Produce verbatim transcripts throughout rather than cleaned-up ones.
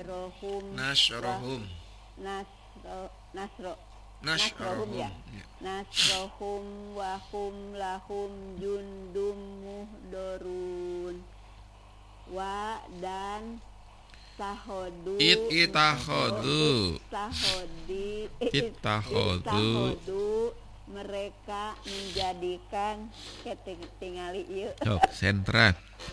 nasrohum Nasrohum. nasro nasro Nasrohum. ya. Nasrohum wa hum lahum jundum muhdorun. Wa dan sahodu It itahodu sahodi Itahodu mereka menjadikan ketingali ieu oh, sentra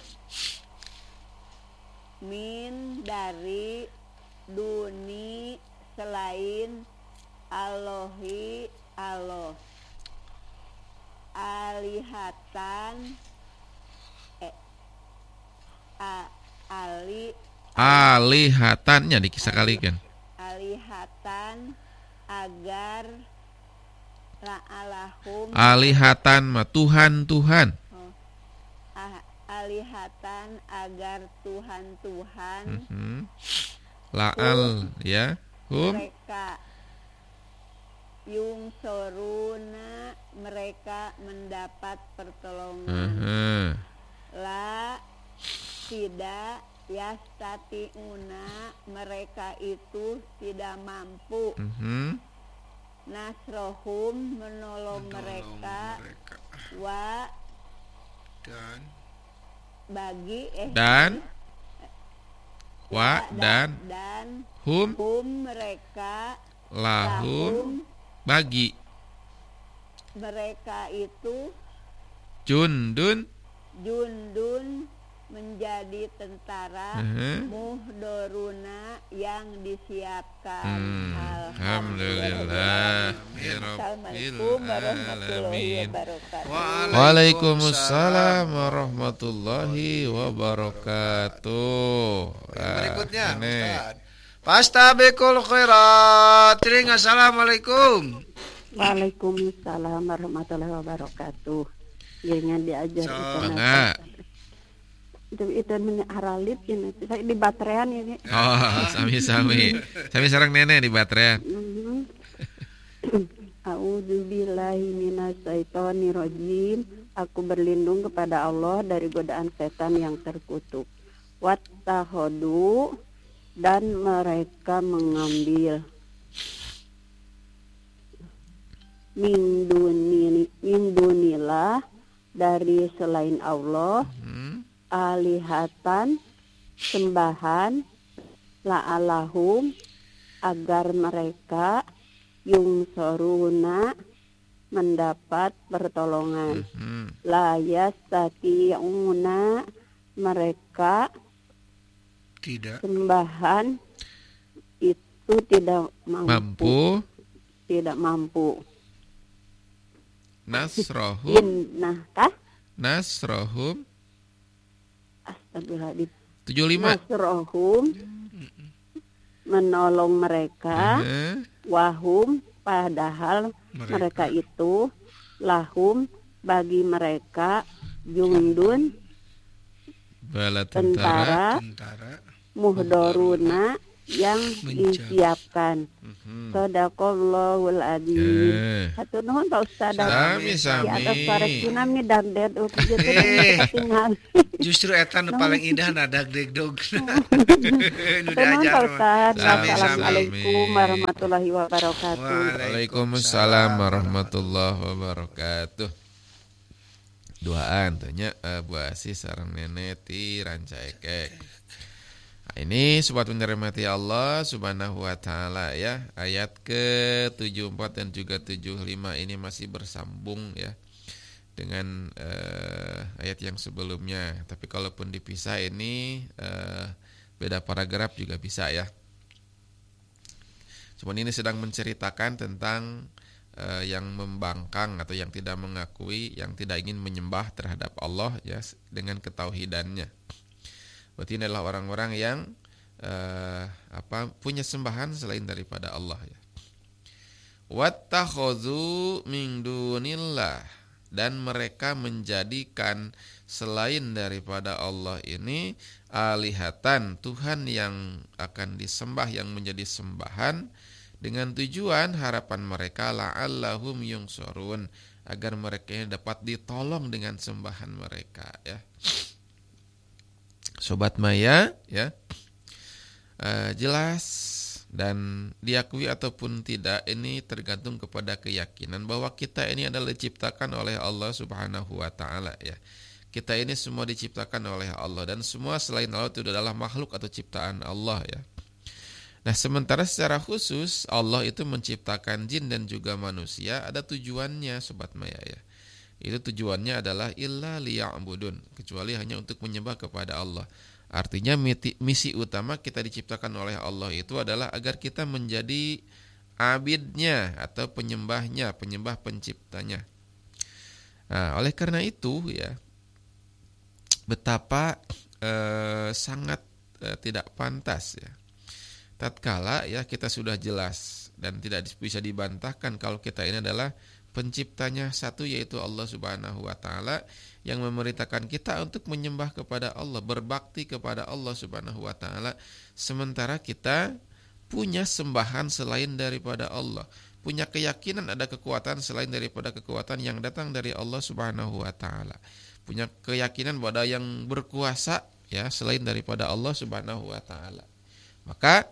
min dari duni selain Allahi Allah alihatan eh, a, ali alihatannya dikisahkalikan alihatan agar la'alahum alihatan mah Tuhan Tuhan oh, ah, alihatan agar Tuhan-Tuhan mm-hmm. La'al ya hum mereka yung soruna mereka mendapat pertolongan uh-huh. la tidak yastati'una mereka itu tidak mampu uh-huh. nasrohum menolong, menolong mereka, mereka wa dan bagi eh dan wa dan, dan hum hum mereka lahum bagi mereka itu jundun jundun menjadi tentara uh-huh. muhdoruna yang disiapkan. hmm. Alhamdulillah. Assalamualaikum warahmatullahi wabarakatuh. Waalaikumsalam warahmatullahi wabarakatuh. Berikutnya Ustaz. Fastabikul khairat. Assalamualaikum. Waalaikumsalam warahmatullahi wabarakatuh. Jangan diajar so, itu itu itu haralip ini di baterean ini. Oh, sami-sami. Sami sareng nenek di baterean. A'udzubillahi minasyaitonirrajim. Aku berlindung kepada Allah dari godaan setan yang terkutuk. Wattahodu dan mereka mengambil min duni min dunilah dari selain Allah hmm. alihatan sembahan la'alahum agar mereka yung soruna mendapat pertolongan hmm. la yastati'una mereka tidak sembahan itu tidak mampu, mampu. tidak mampu nasrohum nah kah nasrohum astagfirullahaladzim tujuh puluh lima nasrohum menolong mereka uh-huh. wahum padahal mereka. mereka itu lahum bagi mereka jundun bala tentara, tentara muhdoruna yang disiapkan. Sadaqallahul adzim. Hatur nuhun Pak Ustaz. Sami-sami. Di atas pareksina mi dagdeg justru eta nu paling indah na dagdeg dog. Nu diajar Ustaz. Assalamualaikum warahmatullahi wabarakatuh. Waalaikumsalam warahmatullahi wabarakatuh. Duaan tanya Bu Asis sareng nenek ti rancaekek. Ini sobat penyermati Allah Subhanahu wa taala ya. Ayat ke tujuh puluh empat dan juga tujuh puluh lima ini masih bersambung ya dengan uh, ayat yang sebelumnya. Tapi kalaupun dipisah ini uh, beda paragraf juga bisa ya. Cuman ini sedang menceritakan tentang uh, yang membangkang atau yang tidak mengakui, yang tidak ingin menyembah terhadap Allah ya dengan ketauhidannya. Berarti ini adalah orang-orang yang uh, apa punya sembahan selain daripada Allah ya. Wattakhadhu min dunillah, dan mereka menjadikan selain daripada Allah ini alihatan, Tuhan yang akan disembah, yang menjadi sembahan, dengan tujuan harapan mereka la'allahum yungsurun, agar mereka dapat ditolong dengan sembahan mereka ya. Sobat Maya ya, uh, jelas dan diakui ataupun tidak, ini tergantung kepada keyakinan bahwa kita ini adalah diciptakan oleh Allah Subhanahu wa taala ya. Kita ini semua diciptakan oleh Allah dan semua selain Allah itu adalah makhluk atau ciptaan Allah ya. Nah, sementara secara khusus Allah itu menciptakan jin dan juga manusia ada tujuannya Sobat Maya ya. Itu tujuannya adalah illa liya'budun, kecuali hanya untuk menyembah kepada Allah. Artinya misi utama kita diciptakan oleh Allah itu adalah agar kita menjadi abidnya atau penyembahnya, penyembah penciptanya. Nah, oleh karena itu ya, betapa eh, sangat eh, tidak pantas ya, tatkala ya kita sudah jelas dan tidak bisa dibantahkan kalau kita ini adalah penciptanya satu, yaitu Allah Subhanahu wa taala, yang memerintahkan kita untuk menyembah kepada Allah, berbakti kepada Allah Subhanahu wa taala, sementara kita punya sembahan selain daripada Allah, punya keyakinan ada kekuatan selain daripada kekuatan yang datang dari Allah Subhanahu wa taala, punya keyakinan bahwa ada yang berkuasa ya selain daripada Allah Subhanahu wa taala. Maka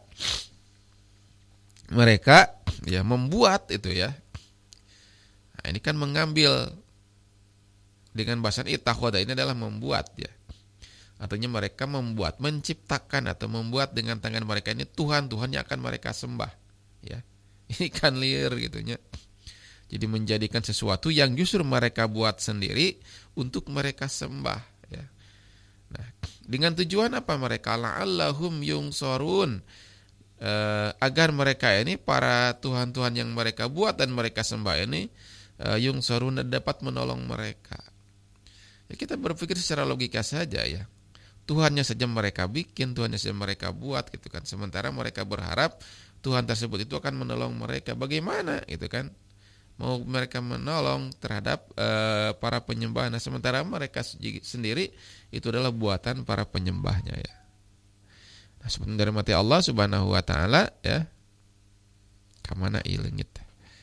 mereka ya membuat itu ya. Nah, ini kan mengambil dengan bahasa itakhwada, ini adalah membuat ya. Artinya mereka membuat, menciptakan atau membuat dengan tangan mereka ini Tuhan-Tuhan yang akan mereka sembah ya. Ini kan liar gitunya. Jadi menjadikan sesuatu yang justru mereka buat sendiri untuk mereka sembah ya. Nah, dengan tujuan apa mereka? La'allahum yungsorun, e, agar mereka ini, para Tuhan-Tuhan yang mereka buat dan mereka sembah ini, e, yungsorun, dapat menolong mereka. Ya, kita berpikir secara logika saja ya. Tuhannya saja mereka bikin, Tuhannya saja mereka buat gitu kan. Sementara mereka berharap Tuhan tersebut itu akan menolong mereka. Bagaimana gitu kan? Mau mereka menolong terhadap uh, para penyembah, nah sementara mereka sendiri itu adalah buatan para penyembahnya ya. Nah, sebenarnya mati Allah Subhanahu wa taala ya. Kamana ilengit.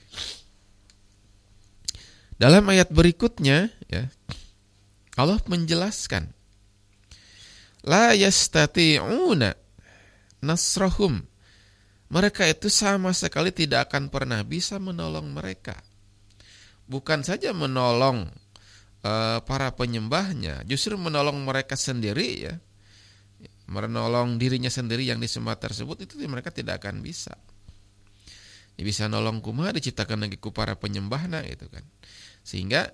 Dalam ayat berikutnya ya, Allah menjelaskan la yastati'una nasrahum, mereka itu sama sekali tidak akan pernah bisa menolong mereka. Bukan saja menolong uh, para penyembahnya, justru menolong mereka sendiri ya, menolong dirinya sendiri yang disembah tersebut, itu mereka tidak akan bisa. Ya, bisa nolong kumaha diciptakan lagi ku para penyembahna gitu kan. Sehingga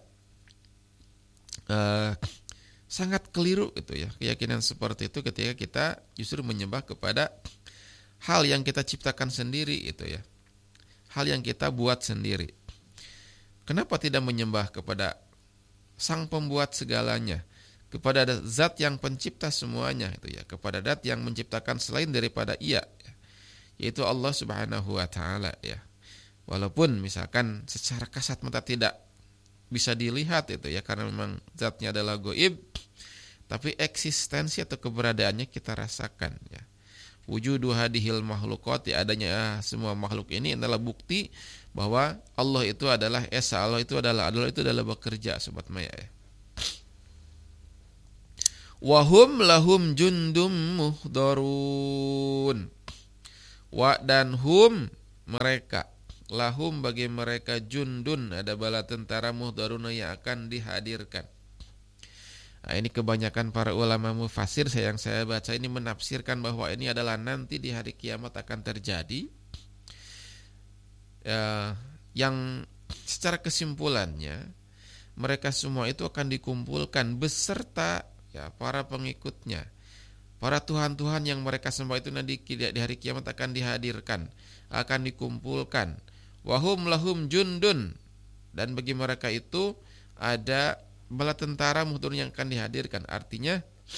uh, sangat keliru itu ya keyakinan seperti itu ketika kita justru menyembah kepada hal yang kita ciptakan sendiri itu ya, hal yang kita buat sendiri. Kenapa tidak menyembah kepada sang pembuat segalanya, kepada zat yang pencipta semuanya itu ya, kepada zat yang menciptakan selain daripada Ia, yaitu Allah Subhanahu wa taala ya. Walaupun misalkan secara kasat mata tidak bisa dilihat itu ya, karena memang zatnya adalah gaib, tapi eksistensi atau keberadaannya kita rasakan ya. Wujudu hadihil makhlukati, adanya semua makhluk ini adalah bukti bahwa Allah itu adalah esa, Allah itu adalah Allah itu adalah bekerja Sobat Maya ya. Wahum lahum jundum muhdharun, wa dan hum mereka, lahum bagi mereka jundun, ada bala tentara muhdharuna yang akan dihadirkan. Nah, ini kebanyakan para ulama mufassir saya yang saya baca ini menafsirkan bahwa ini adalah nanti di hari kiamat akan terjadi ya, yang secara kesimpulannya mereka semua itu akan dikumpulkan beserta ya para pengikutnya, para tuhan-tuhan yang mereka sembah itu nanti di hari kiamat akan dihadirkan, akan dikumpulkan. Wahum lahum jundun, dan bagi mereka itu ada bala tentara muhdharun yang akan dihadirkan. Artinya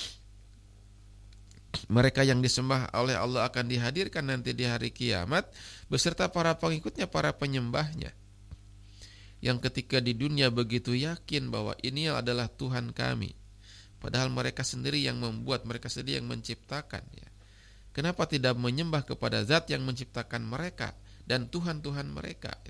mereka yang disembah oleh Allah akan dihadirkan nanti di hari kiamat beserta para pengikutnya, para penyembahnya, yang ketika di dunia begitu yakin bahwa ini adalah Tuhan kami, padahal mereka sendiri yang membuat, mereka sendiri yang menciptakan ya. Kenapa tidak menyembah kepada zat yang menciptakan mereka dan Tuhan-Tuhan mereka itu?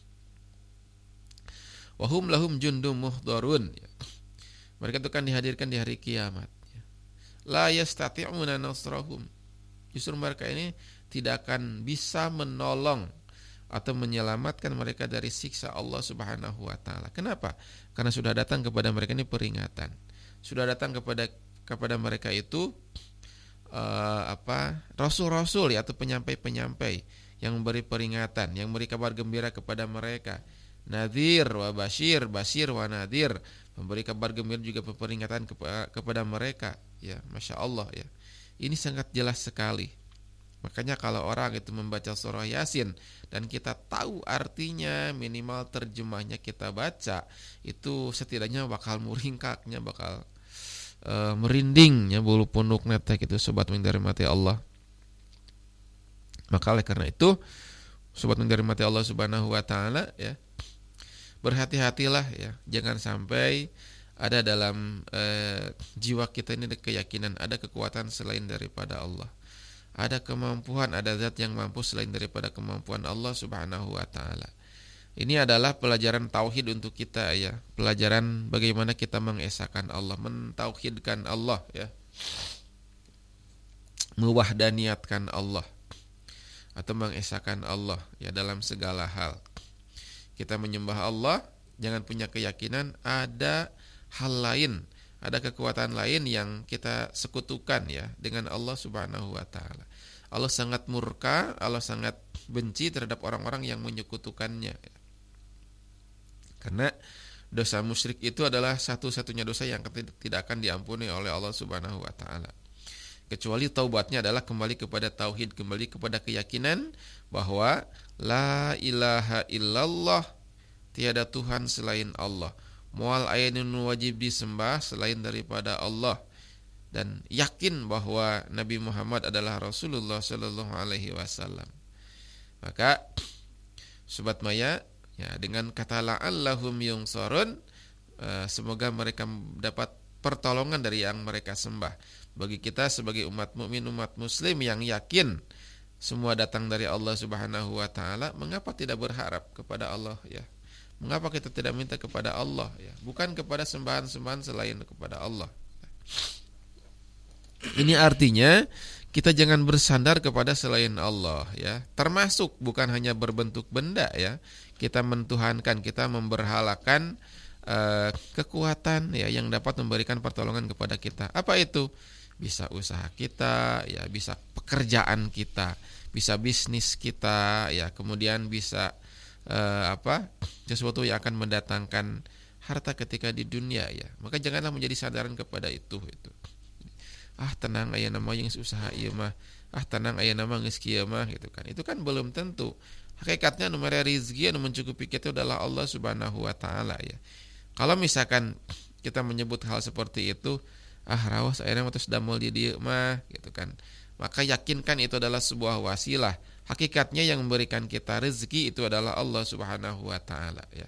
Wahum lahum jundum muhdharun ya. Mereka itu akan dihadirkan di hari kiamat ya. La yastati'una nasrahum, Justru mereka ini tidak akan bisa menolong atau menyelamatkan mereka dari siksa Allah Subhanahu wa taala. Kenapa? Karena sudah datang kepada mereka ini peringatan. Sudah datang kepada kepada mereka itu uh, apa? rasul-rasul ya, atau penyampai-penyampai yang memberi peringatan, yang memberi kabar gembira kepada mereka. Nadhir wa basyir, basyir wa nadhir, memberi kabar gembira juga peringatan kepada mereka. Ya, Masya Allah ya. Ini sangat jelas sekali. Makanya kalau orang itu membaca surah Yasin dan kita tahu artinya, minimal terjemahnya kita baca, itu setidaknya bakal muringkaknya, bakal uh, merindingnya bulu punuk netek itu sobat yang dirahmati Allah. Maka oleh karena itu sobat yang dirahmati Allah Subhanahu wa taala ya, berhati-hatilah ya, jangan sampai ada dalam eh, jiwa kita ini ada keyakinan ada kekuatan selain daripada Allah. Ada kemampuan, ada zat yang mampu selain daripada kemampuan Allah Subhanahu wa taala. Ini adalah pelajaran tauhid untuk kita ya, pelajaran bagaimana kita mengesahkan Allah, mentauhidkan Allah ya. Mewahdaniatkan Allah atau mengesahkan Allah ya dalam segala hal. Kita menyembah Allah, jangan punya keyakinan ada hal lain, ada kekuatan lain yang kita sekutukan ya dengan Allah Subhanahu wa taala. Allah sangat murka, Allah sangat benci terhadap orang-orang yang menyekutukannya. Karena dosa musyrik itu adalah satu-satunya dosa yang tidak akan diampuni oleh Allah Subhanahu wa taala. Kecuali taubatnya adalah kembali kepada tauhid, kembali kepada keyakinan bahwa la ilaha illallah, tiada Tuhan selain Allah. Mual ayatun wajib disembah selain daripada Allah, dan yakin bahwa Nabi Muhammad adalah Rasulullah Sallallahu Alaihi Wasallam. Maka sobat maya ya, dengan kata la'allahum yungsarun, semoga mereka dapat pertolongan dari yang mereka sembah. Bagi kita sebagai umat mukmin, umat muslim yang yakin semua datang dari Allah Subhanahu wa taala, mengapa tidak berharap kepada Allah ya? Mengapa kita tidak minta kepada Allah ya? Bukan kepada sembahan-sembahan selain kepada Allah. Ini artinya kita jangan bersandar kepada selain Allah ya. Termasuk bukan hanya berbentuk benda ya. Kita mentuhankan, kita memberhalakan uh, kekuatan ya yang dapat memberikan pertolongan kepada kita. Apa itu? Bisa usaha kita ya, bisa pekerjaan kita, bisa bisnis kita ya, kemudian bisa Uh, apa sesuatu yang akan mendatangkan harta ketika di dunia ya. Maka janganlah menjadi sadaran kepada itu itu. Ah tenang aya nama yang usaha ieu mah. Ah tenang aya nama geus kieu mah gitu kan. Itu kan belum tentu. Hakikatnya nu mere rezeki anu mencukupi kita adalah Allah Subhanahu wa taala ya. Kalau misalkan kita menyebut hal seperti itu, ah raos aya mah tos damel di dieu mah gitu kan. Maka yakinkan itu adalah sebuah wasilah. Hakikatnya yang memberikan kita rezeki itu adalah Allah Subhanahu wa taala ya.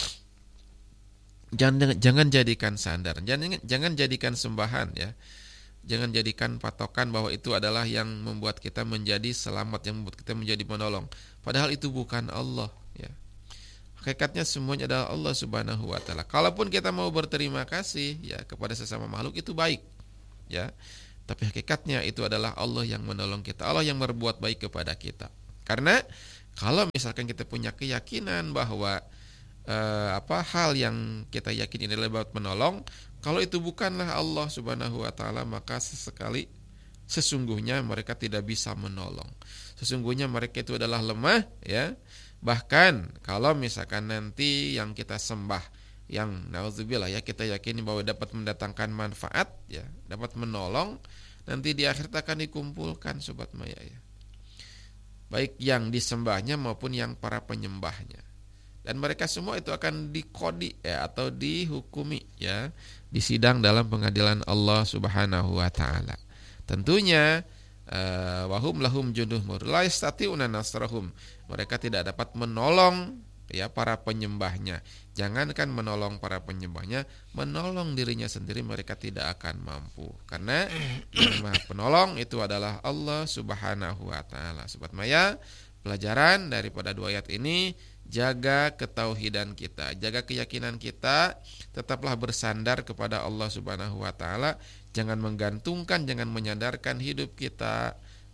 Jangan jangan jadikan sandar, jangan jangan jadikan sembahan ya. Jangan jadikan patokan bahwa itu adalah yang membuat kita menjadi selamat, yang membuat kita menjadi penolong. Padahal itu bukan Allah ya. Hakikatnya semuanya adalah Allah Subhanahu wa taala. Kalaupun kita mau berterima kasih ya kepada sesama makhluk itu baik ya. Tapi hakikatnya itu adalah Allah yang menolong kita, Allah yang berbuat baik kepada kita. Karena kalau misalkan kita punya keyakinan bahwa eh, apa hal yang kita yakin ini adalah buat menolong, kalau itu bukanlah Allah Subhanahu wa taala, maka sesekali sesungguhnya mereka tidak bisa menolong. Sesungguhnya mereka itu adalah lemah ya. Bahkan kalau misalkan nanti yang kita sembah, yang nauzubillah ya, kita yakini bahwa dapat mendatangkan manfaat ya, dapat menolong, nanti di akhirat akan dikumpulkan sobat maya ya, baik yang disembahnya maupun yang para penyembahnya, dan mereka semua itu akan dikodi ya, atau dihukumi ya, di sidang dalam pengadilan Allah Subhanahu wa taala. Tentunya uh, wahum lahum junduhum la yastati'una nasrahum, mereka tidak dapat menolong ya para penyembahnya. Jangankan menolong para penyembahnya, menolong dirinya sendiri mereka tidak akan mampu. Karena yang Maha Penolong itu adalah Allah Subhanahu wa taala. Sobat maya, pelajaran daripada dua ayat ini, jaga ketauhidan kita, jaga keyakinan kita, tetaplah bersandar kepada Allah Subhanahu wa taala. Jangan menggantungkan, jangan menyandarkan hidup kita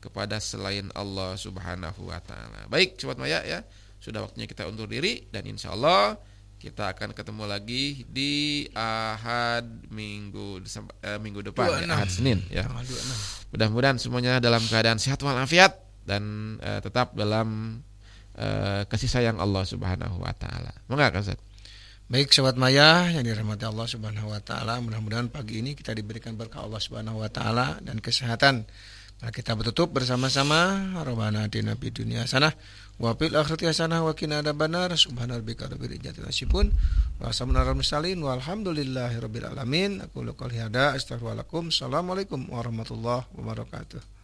kepada selain Allah Subhanahu wa taala. Baik, sobat Maya ya, sudah waktunya kita undur diri dan insya Allah kita akan ketemu lagi di Ahad minggu eh, minggu depan ya, Ahad Senin ya. Mudah-mudahan semuanya dalam keadaan sehat walafiat dan eh, tetap dalam eh, kasih sayang Allah Subhanahu wa taala. Monggo Ustaz. Baik sobat Maya yang dirahmati Allah Subhanahu wa taala, mudah-mudahan pagi ini kita diberikan berkah Allah Subhanahu wa taala dan kesehatan. Mari kita bertutup bersama-sama. Rabbana atina fid dunya hasanah wa fil akhirati hasanah wa qina adzabannar. Subhana rabbika rabbil izzati amma yasifun wa salamun alal mursalin walhamdulillahi rabbil alamin. Aku qouli hadza astaghfirullahaladzim. Assalamualaikum warahmatullahi wabarakatuh.